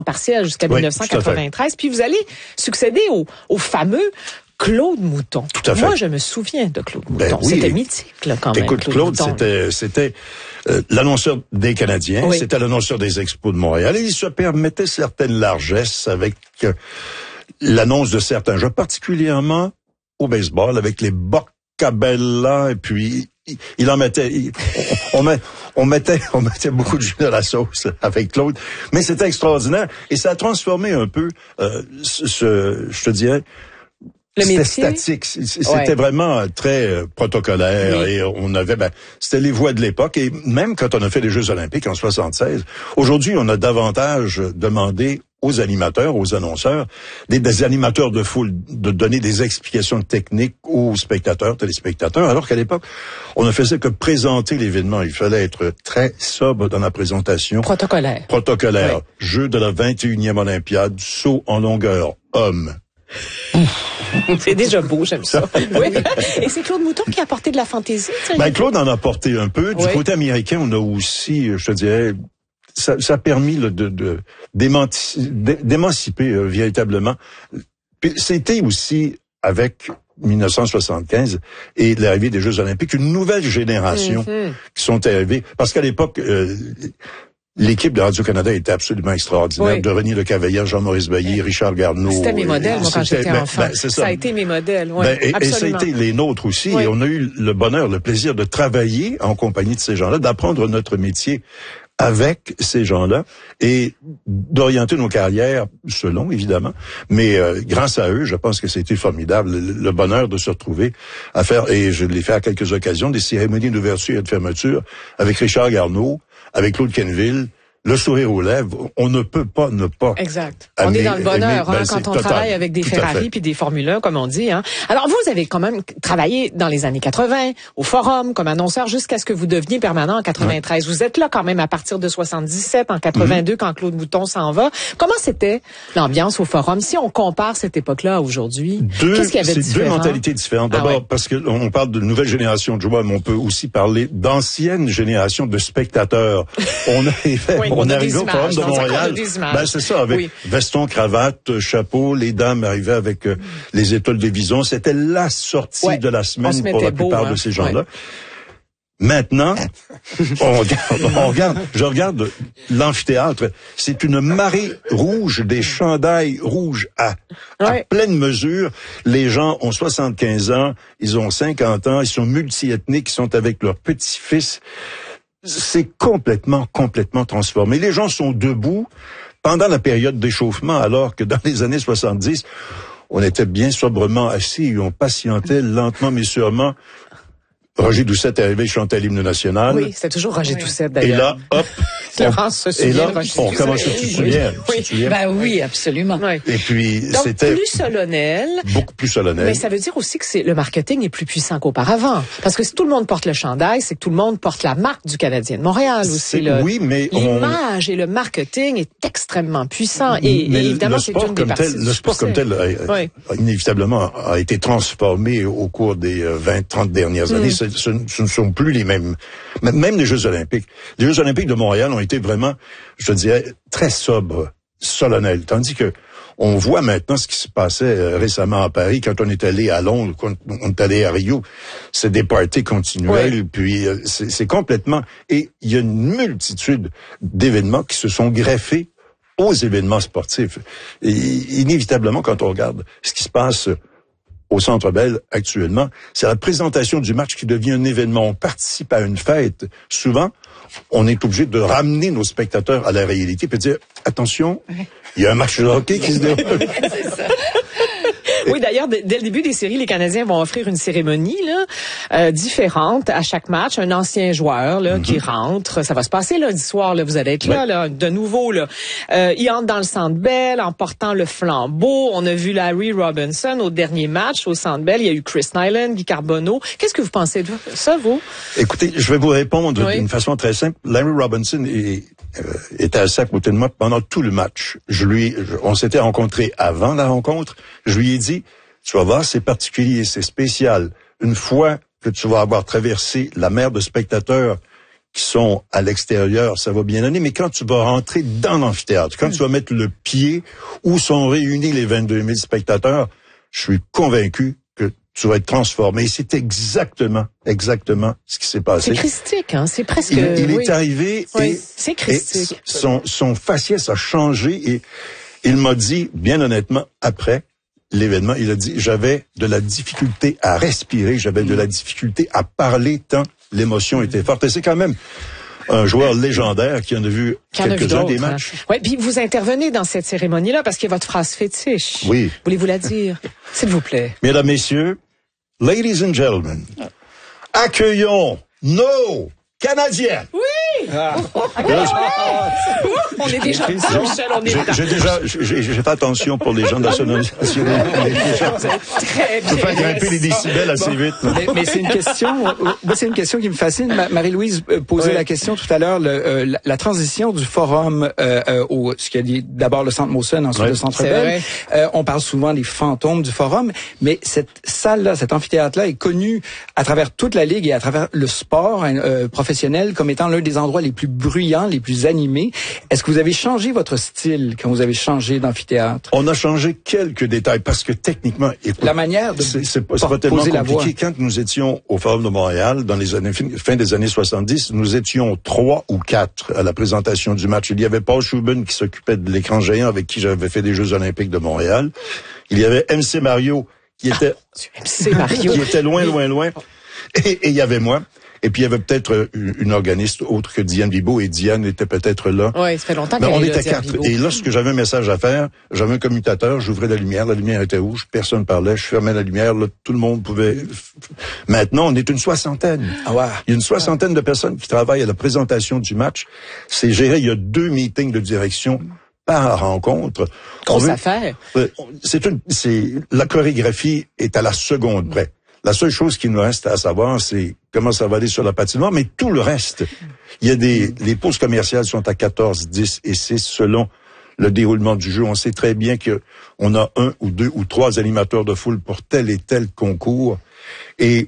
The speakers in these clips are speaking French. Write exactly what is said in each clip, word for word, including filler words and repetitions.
partiel jusqu'à oui, dix-neuf cent quatre-vingt-treize. Puis vous allez succéder au, au fameux Claude Mouton. Tout à fait. Moi, je me souviens de Claude Mouton. Ben oui. C'était mythique, là, quand même. Écoute, Claude, Claude c'était, c'était euh, l'annonceur des Canadiens, oui. c'était l'annonceur des Expos de Montréal, et il se permettait certaines largesses avec euh, l'annonce de certains jeux, particulièrement au baseball, avec les Boccabella, et puis il, il en mettait, il, on, on, met, on mettait, on mettait beaucoup de jus dans la sauce avec Claude, mais c'était extraordinaire, et ça a transformé un peu, euh, ce, ce, je te dirais, Le c'était métier. statique, c'était ouais. vraiment très euh, protocolaire oui. et on avait, ben, c'était les voies de l'époque et même quand on a fait les Jeux Olympiques en soixante-seize, aujourd'hui on a davantage demandé aux animateurs, aux annonceurs, des, des animateurs de foule, de donner des explications techniques aux spectateurs, téléspectateurs, alors qu'à l'époque on ne faisait que présenter l'événement. Il fallait être très sobre dans la présentation. Protocolaire. Protocolaire. Oui. Jeux de la vingt et unième Olympiade, saut en longueur, homme. C'est déjà beau, j'aime ça. Oui. Et c'est Claude Mouton qui a apporté de la fantaisie. Ben, Claude en a apporté un peu. Du oui. côté américain, on a aussi, je te dirais, ça, ça a permis là, de, de d'émanciper euh, véritablement. Puis c'était aussi avec dix-neuf cent soixante-quinze et l'arrivée des Jeux Olympiques, une nouvelle génération mm-hmm. qui sont arrivées. Parce qu'à l'époque, euh, l'équipe de Radio-Canada était absolument extraordinaire. Oui. De René Lecavalier, Jean-Maurice Bailly, Richard Garneau. C'était mes modèles, moi, quand j'étais ben, enfant. Ben, c'est ça. ça a été mes modèles, oui, ben, et, absolument. Et ça a été les nôtres aussi. Oui. Et on a eu le bonheur, le plaisir de travailler en compagnie de ces gens-là, d'apprendre notre métier avec ces gens-là et d'orienter nos carrières selon, évidemment. Mais euh, grâce à eux, je pense que c'était formidable, le, le bonheur de se retrouver à faire, et je l'ai fait à quelques occasions, des cérémonies d'ouverture et de fermeture avec Richard Garneau, avec Claude Kenville, le sourire aux lèvres. On ne peut pas ne pas. Exact. Aimer, on est dans le bonheur aimer, ben, hein, quand on total, travaille avec des Ferrari puis des Formule un, comme on dit. Hein. Alors, vous avez quand même travaillé dans les années quatre-vingt, au Forum, comme annonceur, jusqu'à ce que vous deveniez permanent en quatre-vingt-treize. Ouais. Vous êtes là quand même à partir de soixante-dix-sept, en quatre-vingt-deux, mm-hmm. quand Claude Mouton s'en va. Comment c'était l'ambiance au Forum? Si on compare cette époque-là à aujourd'hui, deux, qu'est-ce qu'il y avait de c'est différent? Deux mentalités différentes. D'abord, ah ouais. parce que on parle de nouvelle génération de joueurs, mais on peut aussi parler d'ancienne génération de spectateurs. On arrivait, oui, on on arrivait au Forum de Montréal. Ben c'est ça, avec oui. veston, cravate, chapeau, les dames arrivaient avec euh, les étoiles de vison. C'était la sortie ouais. de la semaine pour la plupart beau, hein. de ces gens-là. Ouais. Maintenant, on regarde, on regarde, je regarde l'amphithéâtre. C'est une marée rouge, des chandails rouges à, ouais. à pleine mesure. Les gens ont soixante-quinze ans, ils ont cinquante ans, ils sont multiethniques, ils sont avec leurs petits-fils. C'est complètement, complètement transformé. Les gens sont debout pendant la période d'échauffement, alors que dans les années soixante-dix, on était bien sobrement assis et on patientait lentement mais sûrement. Roger Doucet est arrivé, chantait l'hymne national. Oui, c'était toujours Roger oui. Doucet, d'ailleurs. Et là, hop. Florence se souvient et là, de Roger on commence à se souvenir. Oui. oui. Ben oui, absolument. Oui. Et puis, donc, c'était. plus solennel. Beaucoup plus solennel. Mais ça veut dire aussi que c'est, le marketing est plus puissant qu'auparavant. Parce que si tout le monde porte le chandail, c'est que tout le monde porte la marque du Canadien de Montréal aussi. Là. Oui, mais. L'image on... et le marketing est extrêmement puissant. Et, et évidemment, c'est une des parties. Le sport comme tel, a, oui. a, inévitablement, a été transformé au cours des vingt, trente dernières années. Mm. Ce, ce, ce ne sont plus les mêmes. Même les Jeux Olympiques. Les Jeux Olympiques de Montréal ont été vraiment, je dirais, très sobres, solennels. Tandis que on voit maintenant ce qui se passait récemment à Paris, quand on est allé à Londres, quand on est allé à Rio. C'est des parties continuelles, oui. puis c'est, c'est complètement... Et il y a une multitude d'événements qui se sont greffés aux événements sportifs. Et inévitablement, quand on regarde ce qui se passe au Centre Bell actuellement, c'est la présentation du match qui devient un événement. On participe à une fête. Souvent, on est obligé de ramener nos spectateurs à la réalité et de dire, attention, il y a un match de hockey qui se déroule. C'est ça. Oui, d'ailleurs, dès le début des séries, les Canadiens vont offrir une cérémonie là, euh, différente à chaque match. Un ancien joueur là mm-hmm. qui rentre, ça va se passer lundi soir. Là, vous allez être là, ouais. là de nouveau. Là, euh, il entre dans le Centre Bell en portant le flambeau. On a vu Larry Robinson au dernier match au Centre Bell. Il y a eu Chris Nyland, Guy Carbonneau. Qu'est-ce que vous pensez de ça, vous? Écoutez, je vais vous répondre oui. d'une façon très simple. Larry Robinson est, euh, était assis à côté de moi pendant tout le match. Je lui, je, on s'était rencontrés avant la rencontre. Je lui ai dit, tu vas voir, c'est particulier, c'est spécial. Une fois que tu vas avoir traversé la mer de spectateurs qui sont à l'extérieur, ça va bien aller, mais quand tu vas rentrer dans l'amphithéâtre, quand mmh. tu vas mettre le pied où sont réunis les vingt-deux mille spectateurs, je suis convaincu que tu vas être transformé. Et c'est exactement, exactement ce qui s'est passé. C'est christique, hein, c'est presque... Il, il oui. est arrivé oui, et, c'est christique. et son, son faciès a changé et il m'a dit, bien honnêtement, après l'événement, il a dit, j'avais de la difficulté à respirer, j'avais de la difficulté à parler tant l'émotion était forte. Et c'est quand même un joueur légendaire qui en a vu qui quelques-uns des matchs. Hein. Oui, puis vous intervenez dans cette cérémonie-là parce qu'il y a votre phrase fétiche. Oui. Voulez-vous la dire? S'il vous plaît. Mesdames, messieurs, ladies and gentlemen, accueillons nos Canadiens. Oui! Ah. On est déjà Michel, on est J'ai déjà, j'ai fait attention pour les gens de la sonorisation. Très bien. Je faire grimper les décibels assez vite. Mais, mais c'est une question, moi c'est une question qui me fascine. Marie-Louise posait oui. la question tout à l'heure, le, euh, la, la transition du forum euh, euh, au, ce qui a dit d'abord le Centre Molson, ensuite oui. le Centre Bell. Euh, on parle souvent des fantômes du forum, mais cette salle-là, cet amphithéâtre-là est connu à travers toute la ligue et à travers le sport euh, professionnel comme étant l'un des endroits les plus bruyants, les plus animés. Est-ce que vous avez changé votre style quand vous avez changé d'amphithéâtre? On a changé quelques détails parce que techniquement, écoute, la manière de c'est, c'est pas, c'est pas tellement compliqué. Quand nous étions au Forum de Montréal, dans les années, fin des années soixante-dix, nous étions trois ou quatre à la présentation du match. Il y avait Paul Schubin qui s'occupait de l'écran géant avec qui j'avais fait des Jeux olympiques de Montréal. Il y avait M C Mario qui était, ah, M C Mario. qui était loin, loin, loin. Et, et il y avait moi. Et puis, il y avait peut-être une, une organiste autre que Diane Bibeau, et Diane était peut-être là. Oui, ça fait longtemps qu'elle est là, on était quatre. Et lorsque j'avais un message à faire, j'avais un commutateur, j'ouvrais la lumière, la lumière était rouge, personne parlait, je fermais la lumière, là, tout le monde pouvait... Maintenant, on est une soixantaine. Ah ouais. Il y a une soixantaine de personnes qui travaillent à la présentation du match. C'est géré, il y a deux meetings de direction par rencontre. Grosse affaire. C'est une, c'est, la chorégraphie est à la seconde près. La seule chose qui nous reste à savoir, c'est comment ça va aller sur la patinoire, mais tout le reste. Il y a des, les pauses commerciales sont à quatorze, dix et six selon le déroulement du jeu. On sait très bien que on a un ou deux ou trois animateurs de foule pour tel et tel concours. Et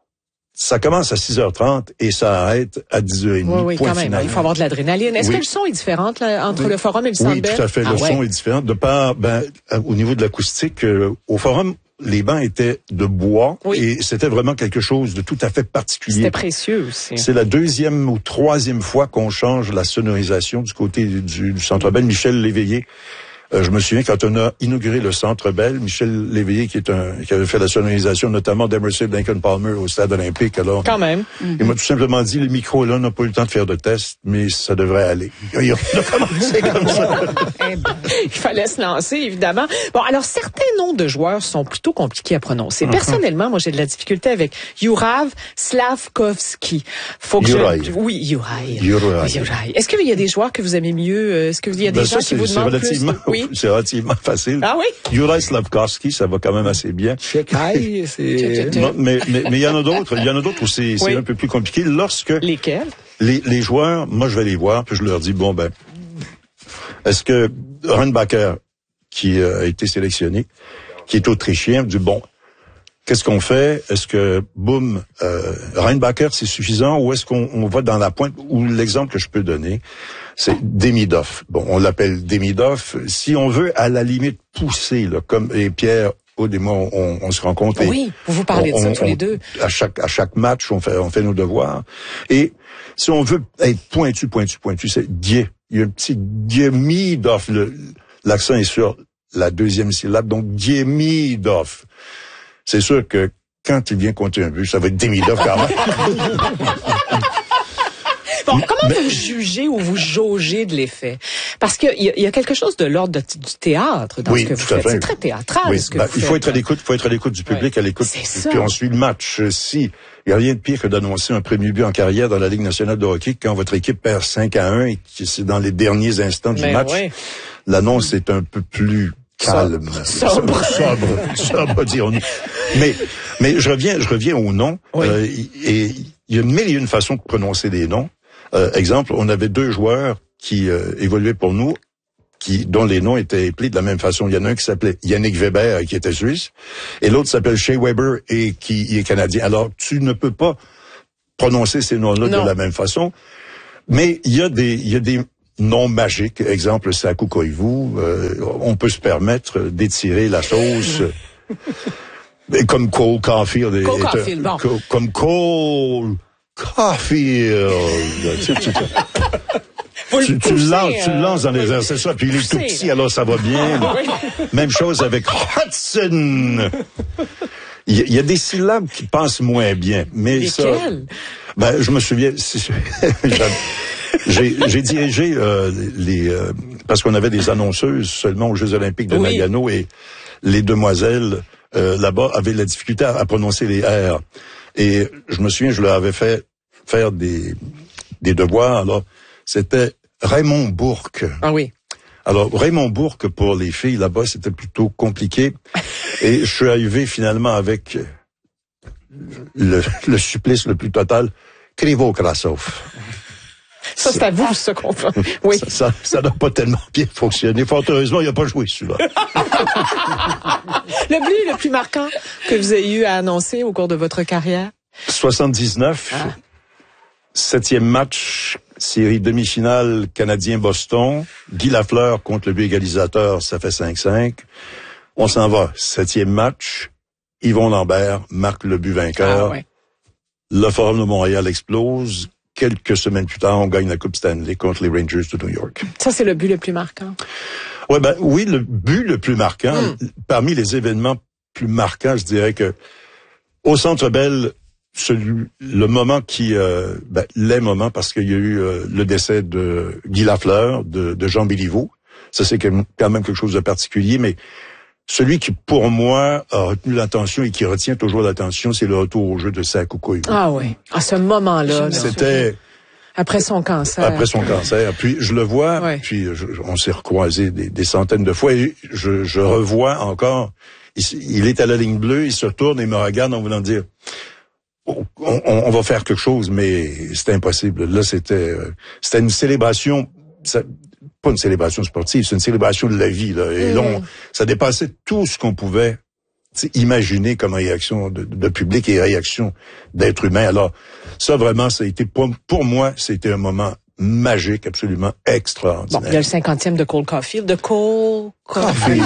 ça commence à six heures trente et ça arrête à dix heures trente. Oui, oui, quand même. Final. Il faut avoir de l'adrénaline. Est-ce oui. que le son est différent là, entre oui. le forum et le Centre Bell? Oui, tout à fait. Ah, le ouais. son est différent. De par, ben, au niveau de l'acoustique, euh, au forum, les bancs étaient de bois oui. et c'était vraiment quelque chose de tout à fait particulier. C'était précieux aussi. C'est la deuxième ou troisième fois qu'on change la sonorisation du côté du, du Centre Bell. Michel Léveillé, euh, je me souviens quand on a inauguré le Centre Bell, Michel Léveillé qui est un qui avait fait la sonorisation notamment d'Emerson Lincoln Palmer au Stade Olympique. Alors, quand même. Mm-hmm. Il m'a tout simplement dit, les micros là, on n'a pas eu le temps de faire de tests, mais ça devrait aller. Il a commencé comme ça. Eh ben, il fallait se lancer, évidemment. Bon, alors, certains noms de joueurs sont plutôt compliqués à prononcer. Mm-hmm. Personnellement, moi, j'ai de la difficulté avec Jurav Slavkovski. Faut que Juraj. je... Oui, Juraj. Juraj. Juraj. Est-ce qu'il y a des joueurs que vous aimez mieux? Est-ce qu'il y a des ben gens ça, qui vous demandent plus? Oui. C'est relativement facile. Ah oui? Juraj Slavkovski, ça va quand même assez bien. Chekai, c'est... Non, mais, mais, mais il y en a d'autres. Il y en a d'autres où c'est, c'est oui. un peu plus compliqué. Lorsque... Lesquels? Les, les joueurs, moi, je vais les voir, puis je leur dis, bon, ben, est-ce que Reinbacher, qui a été sélectionné, qui est autrichien, dit, bon, qu'est-ce qu'on fait? Est-ce que, boum, euh, Reinbacher, c'est suffisant, ou est-ce qu'on on va dans la pointe? Ou l'exemple que je peux donner, c'est Demidov. Bon, on l'appelle Demidov. Si on veut, à la limite, pousser, là, comme et Pierre Aude et moi, on, on se rencontre. Oui, vous vous parlez on, de ça on, tous les deux. À chaque à chaque match, on fait on fait nos devoirs. Et si on veut être pointu, pointu, pointu, c'est Die. Il y a un petit Demidov. Le, l'accent est sur la deuxième syllabe, donc Demidov. C'est sûr que quand il vient compter un but, ça va être Demidov quand même. Bon, comment mais, vous jugez ou vous jaugez de l'effet? Parce qu'il y, y a quelque chose de l'ordre de, du théâtre dans oui, ce que vous tout à faites. fait. C'est très théâtral oui, ce que bah, vous il faites. faut être à l'écoute, il faut être à l'écoute du public, oui. à l'écoute. C'est puis on suit le match. Si il y a rien de pire que d'annoncer un premier but en carrière dans la Ligue nationale de hockey quand votre équipe perd cinq à un et que c'est dans les derniers instants du mais match, oui. l'annonce est un peu plus calme, sobre, sobre, sobre, dirons-nous. Mais, mais je reviens, je reviens au nom. Oui. Euh, et il y a mille et une façons de prononcer des noms. Euh, exemple, on avait deux joueurs qui euh, évoluaient pour nous, qui dont les noms étaient appelés de la même façon. Il y en a un qui s'appelait Yannick Weber, qui était suisse, et l'autre s'appelle Shea Weber et qui est canadien. Alors, tu ne peux pas prononcer ces noms-là de la même façon. Mais il y a des, il y a des noms magiques. Exemple, Saku Koivu. Euh, on peut se permettre d'étirer la sauce. Comme Cole Caulfield. Cole Caulfield, bon. Comme Cole Caulfield. Tu, tu, le lances, tu le lances dans les airs, c'est ça. Puis il est tout petit, alors ça va bien. Même chose avec Hudson. Il y, a, il y a des syllabes qui passent moins bien. Mais lesquelles? Ça, ben, je me souviens, j'ai, j'ai dirigé euh, les... Euh, parce qu'on avait des annonceuses seulement aux Jeux olympiques de oui. Nagano et les demoiselles euh, là-bas avaient la difficulté à, à prononcer les R. Et je me souviens, je leur avais fait faire des, des devoirs. Alors, c'était Raymond Bourque. Ah oui. Alors, Raymond Bourque, pour les filles, là-bas, c'était plutôt compliqué. Et je suis arrivé finalement avec le, le supplice le plus total, Krivo-Krasov. Ça, c'est à vous, ce qu'on fait. Oui. Ça, ça, ça n'a pas tellement bien fonctionné. Fort heureusement, il n'a pas joué, celui-là. Le but le plus marquant que vous ayez eu à annoncer au cours de votre carrière? soixante-dix-neuf. Ah. Septième match, série demi-finale Canadien-Boston. Guy Lafleur contre le but égalisateur, ça fait cinq cinq. On s'en va. Septième match. Yvon Lambert marque le but vainqueur. Ah ouais. Le Forum de Montréal explose. Quelques semaines plus tard, on gagne la Coupe Stanley contre les Rangers de New York. Ça, c'est le but le plus marquant. Ouais, ben, oui, le but le plus marquant. Mm. Parmi les événements plus marquants, je dirais que au Centre Bell, celui, le moment qui, euh, ben, les moments, parce qu'il y a eu euh, le décès de Guy Lafleur, de, de Jean Béliveau. Ça, c'est quand même quelque chose de particulier, mais celui qui, pour moi, a retenu l'attention et qui retient toujours l'attention, c'est le retour au jeu de Saku Koivu. Ah oui, à ce moment-là. C'était... Après son cancer. Après son cancer. Puis je le vois, ouais. puis je, on s'est recroisés des, des centaines de fois, et je, je revois encore, il, il est à la ligne bleue, il se tourne et me regarde en voulant dire... On, on, on va faire quelque chose, mais c'était impossible. Là, c'était c'était une célébration, ça, pas une célébration sportive, c'est une célébration de la vie. Là. Et mmh. là, on, ça dépassait tout ce qu'on pouvait imaginer comme réaction de, de public et réaction d'être humain. Alors, ça vraiment, ça a été pour, pour moi, c'était un moment magique, absolument extraordinaire. Bon, il y a le cinquantième de Cole Caulfield, de Cole Caulfield.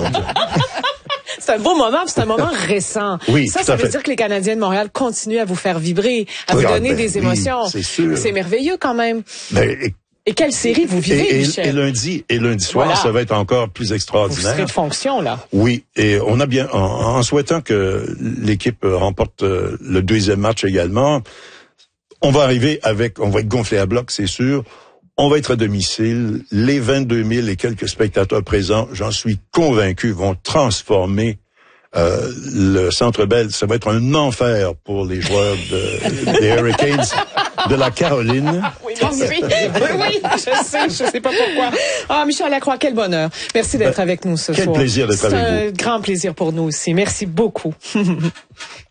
C'est un beau moment, c'est un moment récent. Oui, ça, ça veut fait. dire que les Canadiens de Montréal continuent à vous faire vibrer, à oui, vous donner ben, des émotions. Oui, c'est sûr. C'est merveilleux quand même. Ben, et, et quelle série vous vivez, et, Michel? Et lundi, et lundi soir, voilà. ça va être encore plus extraordinaire. Vous serez de fonction, là. Oui, et on a bien, en, en souhaitant que l'équipe remporte le deuxième match également, on va arriver avec, on va être gonflé à bloc, c'est sûr. On va être à domicile. Les vingt-deux mille et quelques spectateurs présents, j'en suis convaincu, vont transformer euh, le Centre Bell. Ça va être un enfer pour les joueurs de, des Hurricanes de la Caroline. Oui, oui, oui, oui, je sais, je sais pas pourquoi. Ah, Michel Lacroix, quel bonheur. Merci d'être ben, avec nous ce quel soir. Quel plaisir d'être avec vous. C'est un grand plaisir pour nous aussi. Merci beaucoup.